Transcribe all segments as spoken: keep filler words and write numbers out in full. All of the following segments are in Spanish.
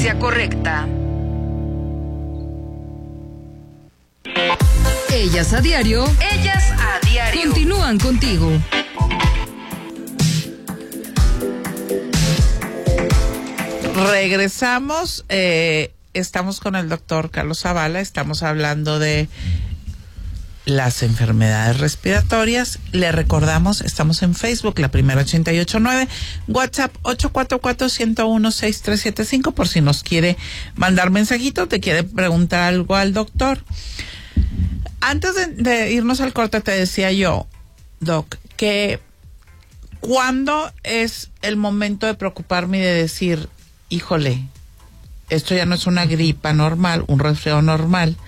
Frecuencia correcta. Ellas a diario. Ellas a diario. Continúan contigo. Regresamos. Eh, estamos con el doctor Carlos Zavala. Estamos hablando de las enfermedades respiratorias. Le recordamos, estamos en Facebook, La Primera ochenta y ocho nueve, WhatsApp ocho cuatro cuatro, uno uno, seis tres siete cinco, por si nos quiere mandar mensajito, te quiere preguntar algo al doctor. Antes de, de irnos al corte, te decía yo, Doc, que ¿cuándo es el momento de preocuparme y de decir, híjole, esto ya no es una gripa normal, un resfriado normal,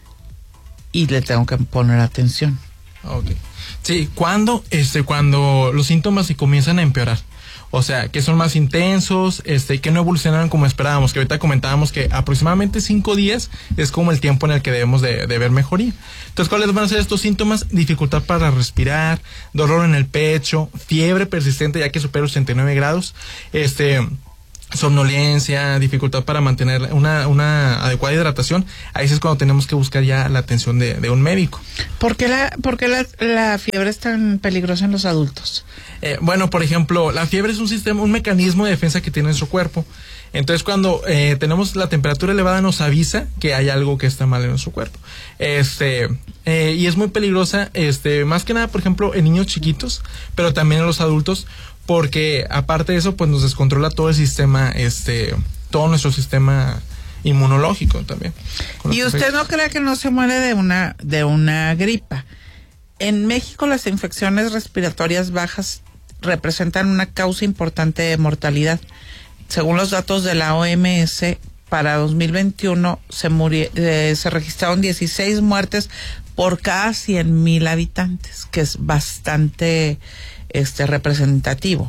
y le tengo que poner atención? Okay. Sí, cuando este cuando los síntomas se comienzan a empeorar. O sea, que son más intensos, este, que no evolucionaron como esperábamos, que ahorita comentábamos que aproximadamente cinco días es como el tiempo en el que debemos de, de ver mejoría. Entonces, ¿cuáles van a ser estos síntomas? Dificultad para respirar, dolor en el pecho, fiebre persistente ya que supera ochenta y nueve grados, este... somnolencia, dificultad para mantener una, una adecuada hidratación. Ahí es cuando tenemos que buscar ya la atención de, de un médico. ¿Por qué la, por qué la, la fiebre es tan peligrosa en los adultos? Eh, bueno, por ejemplo, la fiebre es un sistema, un mecanismo de defensa que tiene nuestro cuerpo. Entonces, cuando eh, tenemos la temperatura elevada, nos avisa que hay algo que está mal en nuestro cuerpo. Este, eh, y es muy peligrosa, este, más que nada, por ejemplo, en niños chiquitos, pero también en los adultos, porque aparte de eso, pues nos descontrola todo el sistema, este, todo nuestro sistema inmunológico también. Y usted no cree que no se muere de una, de una gripa. En México, las infecciones respiratorias bajas representan una causa importante de mortalidad. Según los datos de la O M S, para dos mil veintiuno se murió, eh, se registraron dieciséis muertes por cada cien mil habitantes, que es bastante este representativo.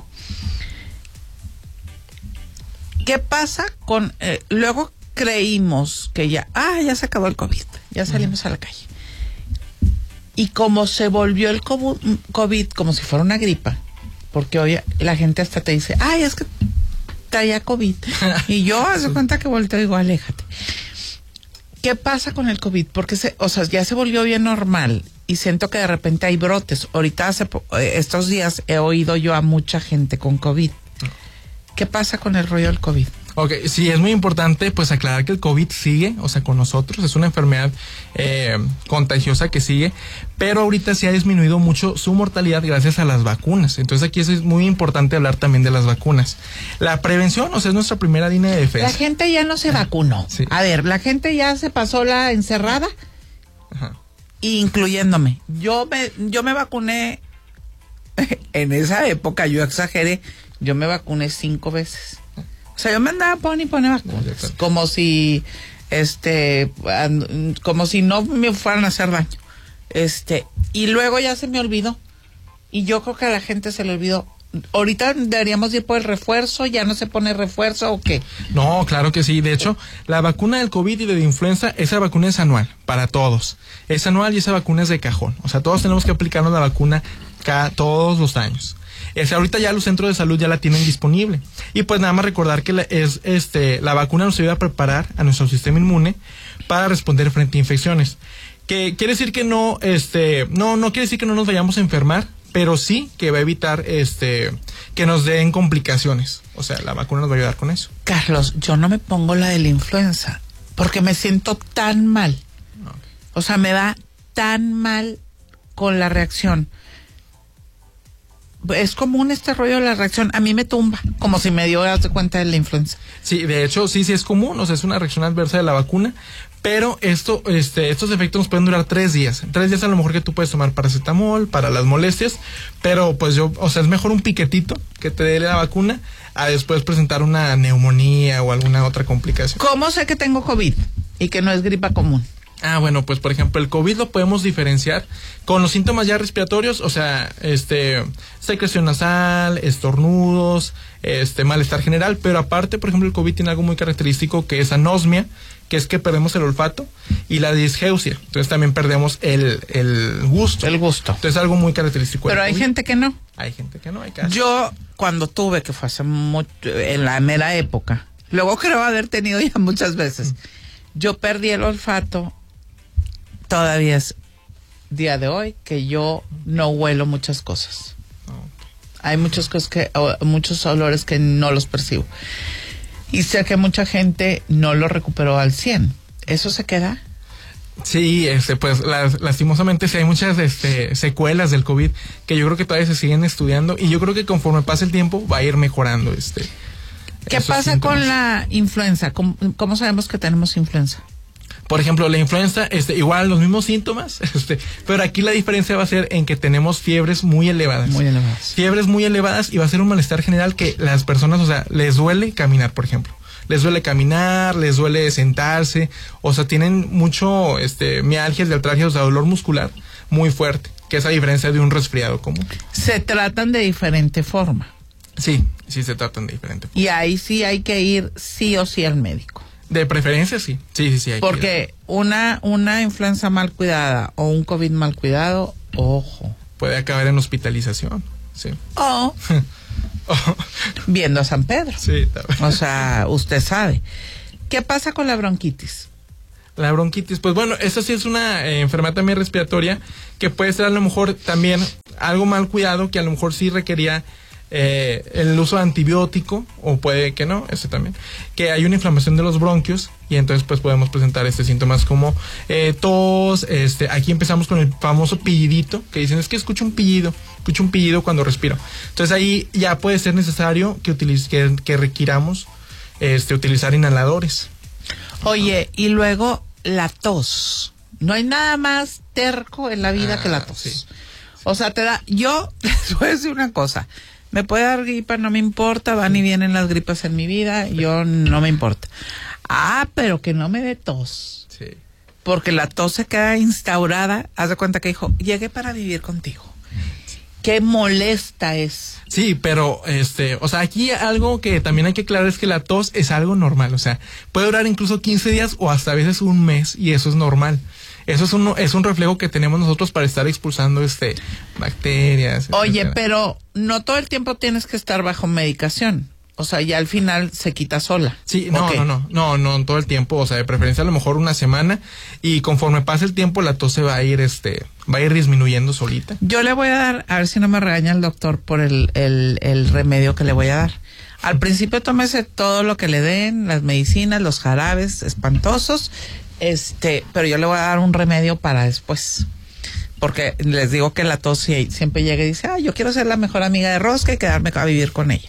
¿Qué pasa con eh, luego creímos que ya ah ya se acabó el COVID, ya salimos uh-huh. a la calle, y como se volvió el COVID como si fuera una gripa, porque hoy la gente hasta te dice, ay, es que traía COVID, y yo hace cuenta que volteo y digo, aléjate. ¿Qué pasa con el COVID? Porque se, o sea, ya se volvió bien normal y siento que de repente hay brotes. Ahorita hace estos días he oído yo a mucha gente con COVID. ¿Qué pasa con el rollo del COVID? Ok, sí, es muy importante pues aclarar que el COVID sigue, o sea, con nosotros, es una enfermedad eh, contagiosa que sigue, pero ahorita sí ha disminuido mucho su mortalidad gracias a las vacunas. Entonces aquí es muy importante hablar también de las vacunas. La prevención, o sea, es nuestra primera línea de defensa. La gente ya no se vacunó. Sí. A ver, la gente ya se pasó la encerrada, ajá, incluyéndome. Yo me, yo me vacuné, en esa época yo exageré, yo me vacuné cinco veces. O sea, yo me andaba pone y pone vacunas, como si, este, como si no me fueran a hacer daño. Este, y luego ya se me olvidó. Y yo creo que a la gente se le olvidó. Ahorita deberíamos ir por el refuerzo, ¿ya no se pone refuerzo o qué? No, claro que sí. De hecho, la vacuna del COVID y de la influenza, esa vacuna es anual, para todos. Es anual y esa vacuna es de cajón. O sea, todos tenemos que aplicarnos la vacuna cada, todos los años. Es, ahorita ya los centros de salud ya la tienen disponible. Y pues nada más recordar que la, es, este, la vacuna nos ayuda a preparar a nuestro sistema inmune para responder frente a infecciones. Que quiere decir que no, este, no, no quiere decir que no nos vayamos a enfermar, pero sí que va a evitar este, que nos den complicaciones. O sea, la vacuna nos va a ayudar con eso. Carlos, yo no me pongo la de la influenza porque me siento tan mal. Okay. O sea, me va tan mal con la reacción. Es común este rollo de la reacción. A mí me tumba, como si me dio de cuenta de la influenza. Sí, de hecho, sí, sí es común. O sea, es una reacción adversa de la vacuna. Pero esto, este, estos efectos nos pueden durar tres días. Tres días a lo mejor que tú puedes tomar paracetamol para las molestias. Pero pues yo, o sea, es mejor un piquetito que te dé la vacuna a después presentar una neumonía o alguna otra complicación. ¿Cómo sé que tengo COVID y que no es gripa común? Ah, bueno, pues por ejemplo, el COVID lo podemos diferenciar con los síntomas ya respiratorios, o sea, este, secreción nasal, estornudos, este, malestar general, pero aparte, por ejemplo, el COVID tiene algo muy característico que es anosmia, que es que perdemos el olfato, y la disgeusia, entonces también perdemos el, el gusto. El gusto. Entonces algo muy característico. Pero hay COVID. gente que no. Hay gente que no, hay casos. Yo, cuando tuve, que fue hace mucho, en la mera época, Luego creo haber tenido ya muchas veces. Yo perdí el olfato, todavía es día de hoy, que yo no huelo muchas cosas. Hay muchas cosas que, muchos olores que no los percibo. Y sé que mucha gente no lo recuperó al cien. ¿Eso se queda? Sí, este, pues las, lastimosamente sí hay muchas este, secuelas del COVID que yo creo que todavía se siguen estudiando y yo creo que conforme pase el tiempo va a ir mejorando. Este, ¿Qué pasa síntomas con la influenza? ¿Cómo, cómo sabemos que tenemos influenza? Por ejemplo, la influenza, este, igual los mismos síntomas, este, pero aquí la diferencia va a ser en que tenemos fiebres muy elevadas. Muy elevadas. Fiebres muy elevadas y va a ser un malestar general que las personas, o sea, les duele caminar, por ejemplo. Les duele caminar, les duele sentarse, o sea, tienen mucho, este, mialgias, artralgias, o sea, dolor muscular muy fuerte, que es a diferencia de un resfriado común. Se tratan de diferente forma. Sí, sí se tratan de diferente forma. Y ahí sí hay que ir sí o sí al médico. De preferencia, sí. Sí, sí, sí. Hay Porque que una, una influenza mal cuidada o un COVID mal cuidado, ojo. puede acabar en hospitalización, sí. O oh. viendo a San Pedro. Sí, también. O sea, usted sabe. ¿Qué pasa con la bronquitis? La bronquitis, pues bueno, esa sí es una eh, enfermedad también respiratoria que puede ser a lo mejor también algo mal cuidado, que a lo mejor sí requería Eh, el uso de antibiótico, o puede que no, ese también, que hay una inflamación de los bronquios y entonces pues podemos presentar este síntomas como eh, tos, este, aquí empezamos con el famoso pillidito, que dicen es que escucho un pillido, escucho un pillido cuando respiro, entonces ahí ya puede ser necesario que, utilice, que, que requiramos este, utilizar inhaladores. Oye, y luego la tos, no hay nada más terco en la vida ah, que la tos, sí. O sea, te da, yo les voy a decir una cosa, me puede dar gripa, no me importa, van y vienen las gripas en mi vida, yo no me importa. Ah, pero que no me dé tos. Sí. Porque la tos se queda instaurada, haz de cuenta que dijo, llegué para vivir contigo. Qué molesta es. Sí, pero, este, o sea, aquí algo que también hay que aclarar es que la tos es algo normal, o sea, puede durar incluso quince días o hasta a veces un mes y eso es normal. Eso es un, es un reflejo que tenemos nosotros para estar expulsando este bacterias. Oye, etcétera. Pero no todo el tiempo tienes que estar bajo medicación. O sea, ya al final se quita sola. Sí, no, okay. no, no, no, no, todo el tiempo, o sea, de preferencia a lo mejor una semana y conforme pase el tiempo la tos se va a ir, este, va a ir disminuyendo solita. Yo le voy a dar, a ver si no me regaña el doctor por el, el, el remedio que le voy a dar. Al principio tómese todo lo que le den, las medicinas, los jarabes espantosos, este, pero yo le voy a dar un remedio para después. Porque les digo que la tos siempre llega y dice, ah, yo quiero ser la mejor amiga de Rosca y quedarme a vivir con ella.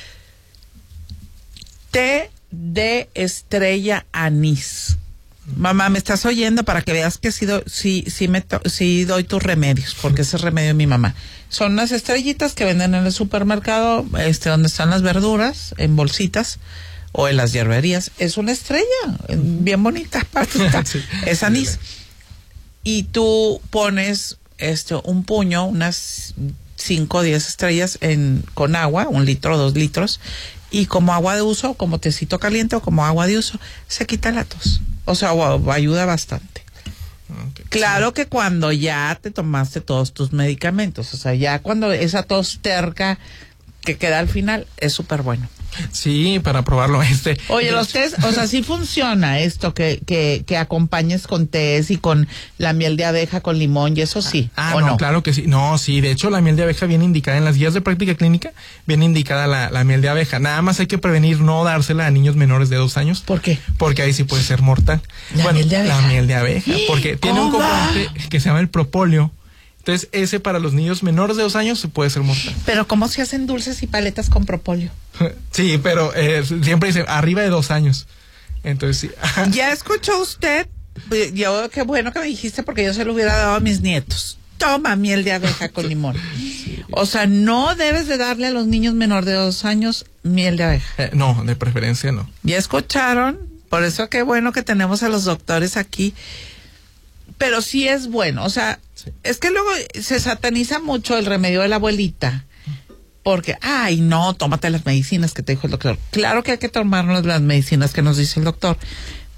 Té de estrella anís. Mamá, ¿me estás oyendo? Para que veas que sí, do, sí, sí, me to, sí doy tus remedios, porque ese es remedio de mi mamá. Son unas estrellitas que venden en el supermercado, este, donde están las verduras, en bolsitas, o en las hierberías. Es una estrella, bien bonita, sí, es anís. Y tú pones este un puño, unas cinco o diez estrellas en, con agua, un litro, dos litros, y como agua de uso, como tecito caliente o como agua de uso, se quita la tos. O sea, wow, ayuda bastante. Okay. Claro que cuando ya te tomaste todos tus medicamentos, o sea, ya cuando esa tos terca que queda al final, es súper bueno. Sí, para probarlo este. Oye, los tés, o sea, sí funciona esto que, que, que acompañes con tés y con la miel de abeja con limón y eso sí. Ah, ¿o no, no? Claro que sí. No, sí, de hecho la miel de abeja viene indicada en las guías de práctica clínica, viene indicada la, la miel de abeja. Nada más hay que prevenir no dársela a niños menores de dos años. ¿Por qué? Porque ahí sí puede ser mortal. La bueno, miel de abeja. La miel de abeja, porque tiene un ¿Cómo? componente que se llama el propóleo. Entonces, ese para los niños menores de dos años se puede ser mortal. Pero ¿cómo se hacen dulces y paletas con propóleo? Sí, pero eh, siempre dice arriba de dos años. Entonces, sí. ¿Ya escuchó usted? Yo, qué bueno que me dijiste porque yo se lo hubiera dado a mis nietos. Toma miel de abeja con limón. Sí. O sea, no debes de darle a los niños menores de dos años miel de abeja. Eh, no, de preferencia no. ¿Ya escucharon? Por eso qué bueno que tenemos a los doctores aquí. Pero sí es bueno, o sea, sí. Es que luego se sataniza mucho el remedio de la abuelita. Porque, ay, no, tómate las medicinas que te dijo el doctor. Claro que hay que tomarnos las medicinas que nos dice el doctor.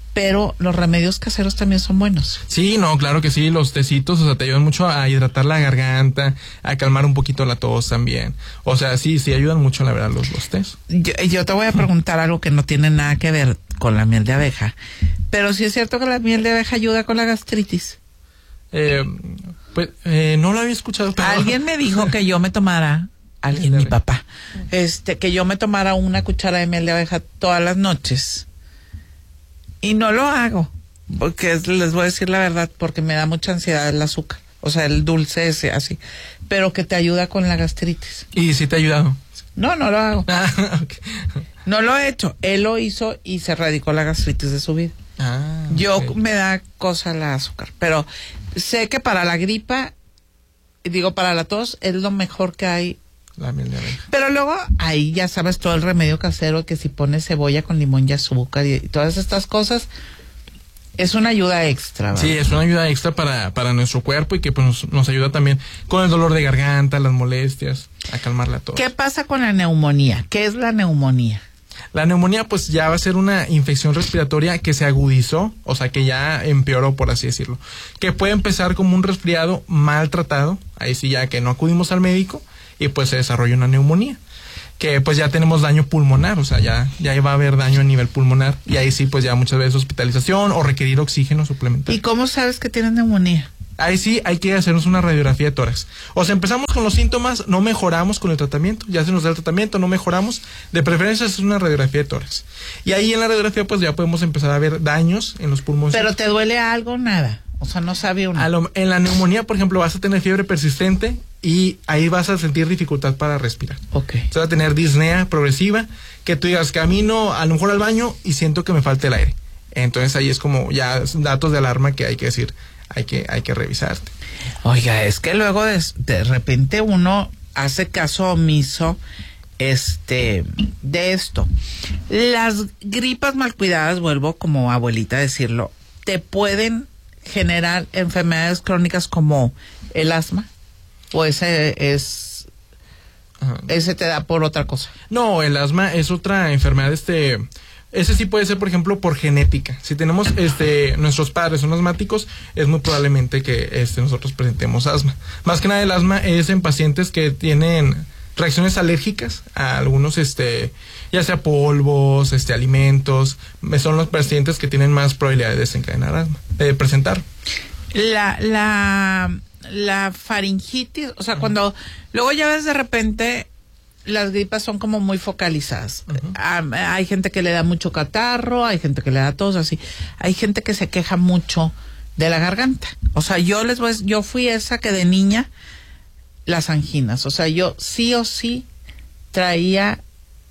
pero los remedios caseros también son buenos. Sí, no, claro que sí, los tecitos, o sea, te ayudan mucho a hidratar la garganta, a calmar un poquito la tos también. O sea, sí, sí ayudan mucho, la verdad, los, los tés. Yo, yo te voy a preguntar algo que no tiene nada que ver con la miel de abeja, pero sí es cierto que la miel de abeja ayuda con la gastritis. Eh, pues, eh, no lo había escuchado. Pero... Alguien me dijo que yo me tomara, alguien, mi papá, este, que yo me tomara una cuchara de miel de abeja todas las noches. Y no lo hago, porque les voy a decir la verdad, porque me da mucha ansiedad el azúcar, o sea, el dulce ese, así, pero que te ayuda con la gastritis. ¿Y sí te ha ayudado? No, no lo hago. Ah, okay. No lo he hecho, él lo hizo y se erradicó la gastritis de su vida. Ah, Yo okay. me da cosa el azúcar, pero sé que para la gripa, digo, para la tos, es lo mejor que hay. La miel de abeja. Pero luego ahí ya sabes todo el remedio casero, que si pones cebolla con limón y azúcar y, y todas estas cosas, es una ayuda extra, ¿verdad? Sí, es una ayuda extra para, para nuestro cuerpo y que pues nos, nos ayuda también con el dolor de garganta, las molestias, a calmar la tos. ¿Qué pasa con la neumonía? ¿Qué es la neumonía? La neumonía pues ya va a ser una infección respiratoria que se agudizó, o sea que ya empeoró, por así decirlo. Que puede empezar como un resfriado mal tratado, ahí sí ya que no acudimos al médico, y pues se desarrolla una neumonía, que pues ya tenemos daño pulmonar, o sea, ya, ya va a haber daño a nivel pulmonar, y ahí sí pues ya muchas veces hospitalización o requerir oxígeno suplementario. ¿Y cómo sabes que tienes neumonía? Ahí sí hay que hacernos una radiografía de tórax. O sea, empezamos con los síntomas, no mejoramos con el tratamiento, ya se nos da el tratamiento, no mejoramos, de preferencia es una radiografía de tórax. Y ahí en la radiografía pues ya podemos empezar a ver daños en los pulmones. ¿Pero te duele algo? Nada. O sea, no sabe uno. A lo, en la neumonía, por ejemplo, vas a tener fiebre persistente y ahí vas a sentir dificultad para respirar. Ok. Vas a tener disnea progresiva, que tú digas, camino a lo mejor al baño y siento que me falta el aire. Entonces ahí es como ya datos de alarma que hay que decir, hay que, hay que revisarte. Oiga, es que luego de, de repente uno hace caso omiso este de esto. Las gripas mal cuidadas, vuelvo como abuelita a decirlo, te pueden generar enfermedades crónicas como el asma, o ese es Ajá. ese te da por otra cosa. No, el asma es otra enfermedad, este, ese sí puede ser, por ejemplo, por genética. Si tenemos, este, nuestros padres son asmáticos, es muy probablemente que, este, nosotros presentemos asma. Más que nada el asma es en pacientes que tienen reacciones alérgicas a algunos, este, ya sea polvos, este, alimentos, son los pacientes que tienen más probabilidad de desencadenar asma, de presentar. La, la, la faringitis, o sea, uh-huh. cuando luego ya ves de repente las gripas son como muy focalizadas. Uh-huh. Ah, hay gente que le da mucho catarro, hay gente que le da tos, así. Hay gente que se queja mucho de la garganta. O sea, yo les voy, yo fui esa que de niña las anginas, o sea, yo sí o sí traía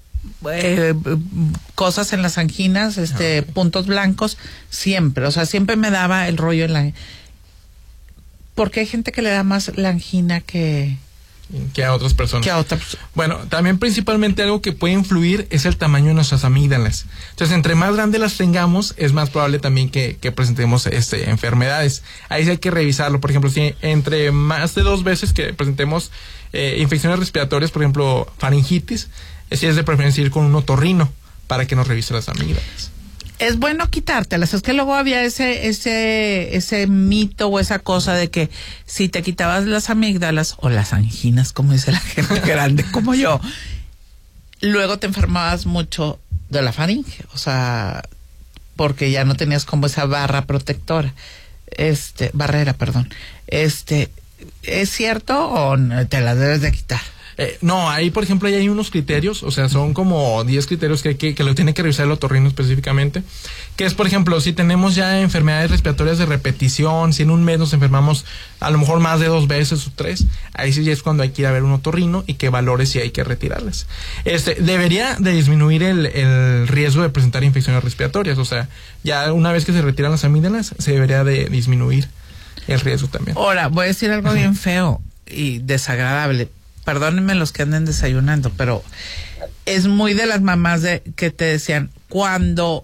eh, cosas en las anginas, este, okay. puntos blancos, siempre, o sea, siempre me daba el rollo en la... Porque hay gente que le da más la angina que... que a otras personas. Que a otras. Bueno, también principalmente algo que puede influir es el tamaño de nuestras amígdalas. Entonces, entre más grandes las tengamos, es más probable también que, que presentemos este, enfermedades. Ahí sí hay que revisarlo. Por ejemplo, si entre más de dos veces que presentemos eh, infecciones respiratorias, por ejemplo, faringitis, si es de preferencia ir con un otorrino para que nos revise las amígdalas. Es bueno quitártelas. Es que luego había ese ese ese mito o esa cosa de que si te quitabas las amígdalas o las anginas, como dice la gente grande como yo, luego te enfermabas mucho de la faringe, o sea, porque ya no tenías como esa barra protectora, este barrera, perdón. Este, ¿es cierto o no te las debes de quitar? Eh, no, ahí por ejemplo ahí hay unos criterios, o sea, son como diez criterios que, que, que lo tiene que revisar el otorrino específicamente, que es por ejemplo, si tenemos ya enfermedades respiratorias de repetición, si en un mes nos enfermamos a lo mejor más de dos veces o tres, ahí sí es cuando hay que ir a ver un otorrino y que valore si hay que retirarlas. Este, debería de disminuir el, el riesgo de presentar infecciones respiratorias, o sea, ya una vez que se retiran las amígdalas, se debería de disminuir el riesgo también. Ahora, voy a decir algo bien feo y desagradable. Perdónenme los que anden desayunando, pero es muy de las mamás de que te decían, cuando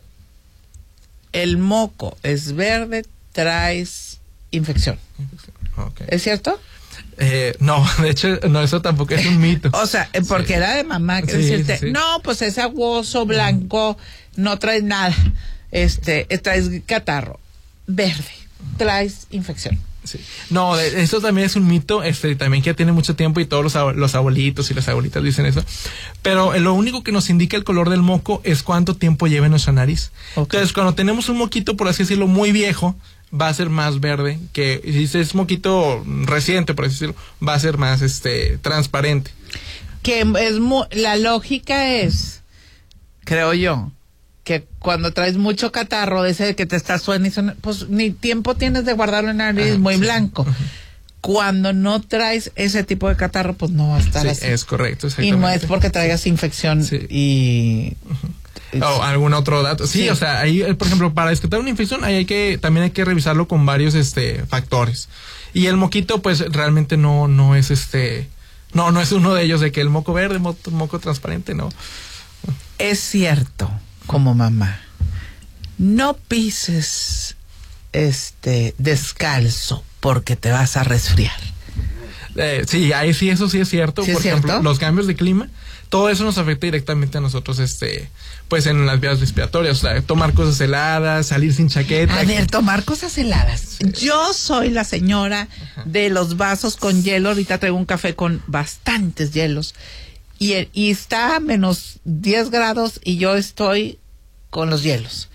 el moco es verde, traes infección. Okay. ¿Es cierto? Eh, no, de hecho, no, eso tampoco es un mito. O sea, porque sí. Era de mamá que sí, decirte, sí, sí. no, pues ese aguoso blanco no traes nada. este, traes catarro verde, traes infección. Sí. No, eso también es un mito, este, también que ya tiene mucho tiempo y todos los, los abuelitos y las abuelitas dicen eso. Pero lo único que nos indica el color del moco es cuánto tiempo lleva en nuestra nariz. Okay. Entonces, cuando tenemos un moquito, por así decirlo, muy viejo, va a ser más verde que si es moquito reciente, por así decirlo, va a ser más, este, transparente. Que es mu- la lógica es, creo yo, que cuando traes mucho catarro, de ese que te está suena y suena, pues ni tiempo tienes de guardarlo en la nariz, ah, muy sí. blanco. Uh-huh. Cuando no traes ese tipo de catarro, pues no va a estar sí, así. Es correcto, y no es porque traigas infección sí. y... Uh-huh. O algún otro dato. Sí, sí, o sea, ahí, por ejemplo, para descartar una infección, ahí hay que, también hay que revisarlo con varios, este, factores. Y el moquito, pues, realmente no, no es, este, no, no es uno de ellos, de que el moco verde, moco, moco transparente, no. Es cierto. Como mamá, no pises este descalzo porque te vas a resfriar. Eh, sí, ahí sí, eso sí es cierto. ¿Sí Por es ejemplo, cierto? Los cambios de clima, todo eso nos afecta directamente a nosotros, este, pues en las vías respiratorias. O sea, tomar cosas heladas, salir sin chaqueta. A ver, tomar cosas heladas. Sí. Yo soy la señora Ajá. de los vasos con hielo. Ahorita traigo un café con bastantes hielos. Y, y está a menos diez grados y yo estoy con los hielos.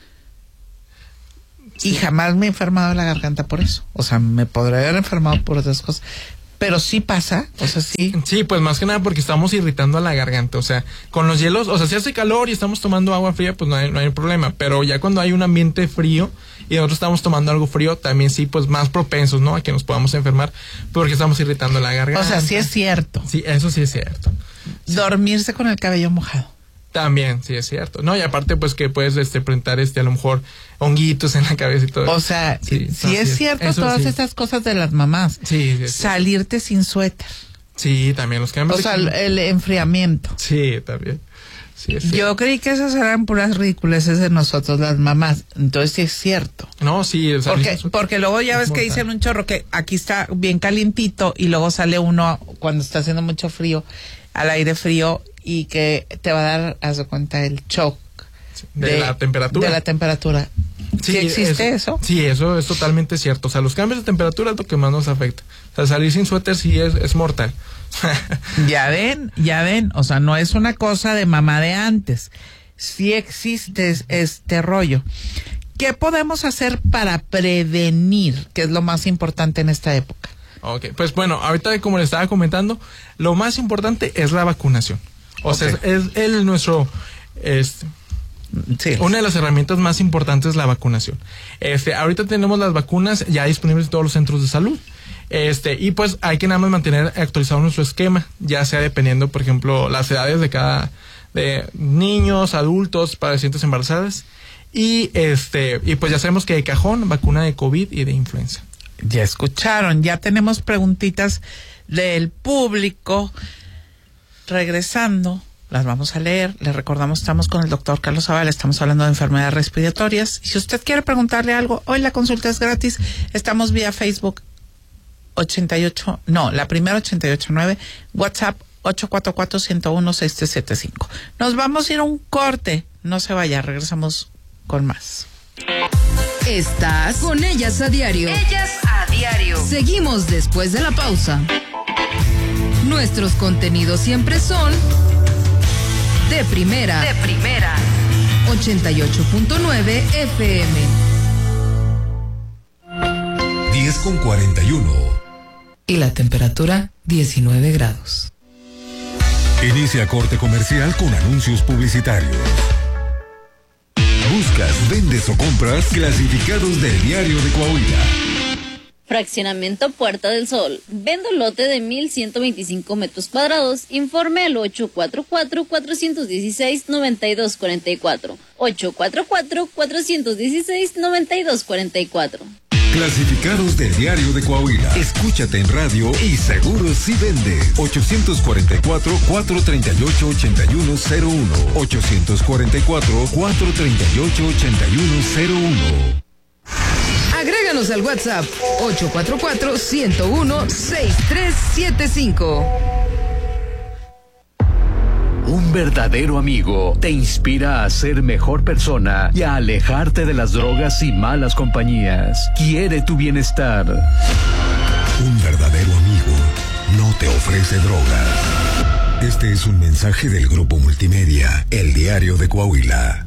Sí. Y jamás me he enfermado de la garganta por eso. O sea, me podría haber enfermado por otras cosas. Pero sí pasa, o sea, sí. Sí, pues más que nada porque estamos irritando a la garganta. O sea, con los hielos, o sea, si hace calor y estamos tomando agua fría, pues no hay, no hay problema. Pero ya cuando hay un ambiente frío y nosotros estamos tomando algo frío, también sí, pues más propensos, ¿no? A que nos podamos enfermar porque estamos irritando la garganta. O sea, sí es cierto. Sí, eso sí es cierto. Sí. Dormirse con el cabello mojado. También, sí es cierto. No, y aparte, pues que puedes este presentar este a lo mejor honguitos en la cabeza y todo. O sea, sí, sí no, es cierto eso todas sí. Estas cosas de las mamás. Sí, sí, sí. Salirte sin suéter. Sí, también los cambios. O sea, el, el enfriamiento. Sí, también. Sí, es Yo creí que esas eran puras ridiculeces de nosotros las mamás. Entonces sí es cierto. No, sí. O sea, porque, porque luego ya ves mortal. Que dicen un chorro que aquí está bien calientito y luego sale uno cuando está haciendo mucho frío, al aire frío, y que te va a dar, haz de cuenta, el shock. De, de la temperatura. De la temperatura. Sí, ¿Sí existe eso, eso? Sí, eso es totalmente cierto. O sea, los cambios de temperatura es lo que más nos afecta. O sea, salir sin suéter sí es, es mortal. Ya ven, ya ven. O sea, no es una cosa de mamá de antes. Sí existe este rollo. ¿Qué podemos hacer para prevenir? Que es lo más importante en esta época. Ok, pues bueno, ahorita como le estaba comentando, lo más importante es la vacunación. O okay. sea, es, es el nuestro... Este, Sí. Una de las herramientas más importantes es la vacunación. Este, ahorita tenemos las vacunas ya disponibles en todos los centros de salud. Este, y pues hay que nada más mantener actualizado nuestro esquema, ya sea dependiendo, por ejemplo, las edades de cada, de niños, adultos, pacientes embarazadas. Y este, y pues ya sabemos que de cajón, vacuna de COVID y de influenza. Ya escucharon, ya tenemos preguntitas del público. Regresando, las vamos a leer. Les recordamos, estamos con el doctor Carlos Zavala, estamos hablando de enfermedades respiratorias. Si usted quiere preguntarle algo, hoy la consulta es gratis. Estamos vía Facebook ochenta y ocho, no, la primera ochenta y ocho nueve, WhatsApp ocho cuatro cuatro, uno cero uno, seis tres siete cinco. Nos vamos a ir a un corte. No se vaya, regresamos con más. Estás con Ellas a Diario. Ellas a Diario. Seguimos después de la pausa. Nuestros contenidos siempre son de primera. De primera. ochenta y ocho punto nueve F M. diez con cuarenta y uno. Y la temperatura diecinueve grados. Inicia corte comercial con anuncios publicitarios. Buscas, vendes o compras clasificados del Diario de Coahuila. Fraccionamiento Puerta del Sol. Vendo lote de mil ciento veinticinco metros cuadrados. Informe al ocho cuatro cuatro, cuatro uno seis, nueve dos cuatro cuatro. ocho cuatro cuatro, cuatro uno seis, nueve dos cuatro cuatro. Clasificados del Diario de Coahuila. Escúchate en radio y seguro si vende. ocho cuatro cuatro, cuatro tres ocho, ocho uno cero uno. ocho cuatro cuatro, cuatro tres ocho, ocho uno cero uno. Agréganos al WhatsApp ocho cuatro cuatro, uno cero uno, seis tres siete cinco. un verdadero amigo, te inspira a ser mejor persona y a alejarte de las drogas y malas compañías. Quiere tu bienestar. Un verdadero amigo no te ofrece drogas. Este es un mensaje del Grupo Multimedia, El Diario de Coahuila.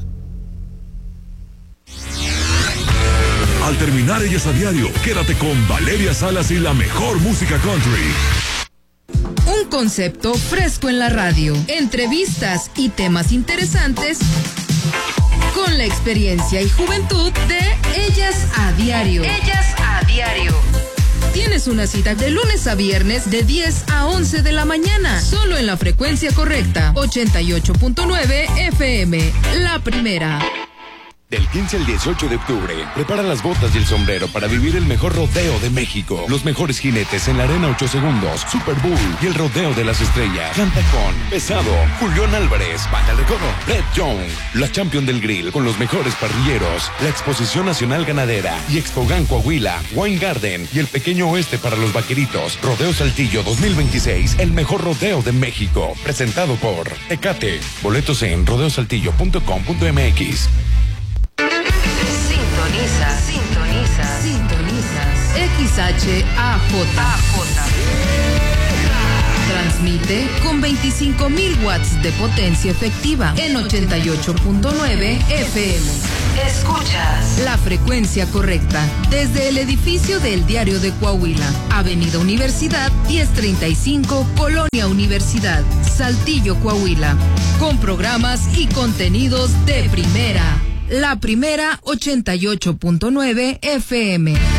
Al terminar Ellas a Diario, quédate con Valeria Salas y la mejor música country. Un concepto fresco en la radio, entrevistas y temas interesantes con la experiencia y juventud de Ellas a Diario. Ellas a Diario. Tienes una cita de lunes a viernes de diez a once de la mañana, solo en la frecuencia correcta, ochenta y ocho punto nueve F M, La Primera. Del quince al dieciocho de octubre, prepara las botas y el sombrero para vivir el mejor rodeo de México. Los mejores jinetes en la arena ocho segundos, Super Bowl y el rodeo de las estrellas. Canta con Pesado, Julián Álvarez, Baja el Recodo, Brett Young, la Champion del Grill con los mejores parrilleros, la Exposición Nacional Ganadera y Expogan Coahuila, Wine Garden y el Pequeño Oeste para los Vaqueritos. Rodeo Saltillo dos mil veintiséis, el mejor rodeo de México. Presentado por Tecate. Boletos en rodeo saltillo punto com punto m x. Sintoniza, sintoniza, Sintonizas X H A J. Transmite con veinticinco mil watts de potencia efectiva en ochenta y ocho punto nueve F M. Escuchas La frecuencia correcta desde el edificio del Diario de Coahuila, Avenida Universidad diez treinta y cinco, Colonia Universidad, Saltillo, Coahuila, con programas y contenidos de primera. La Primera ochenta y ocho punto nueve F M.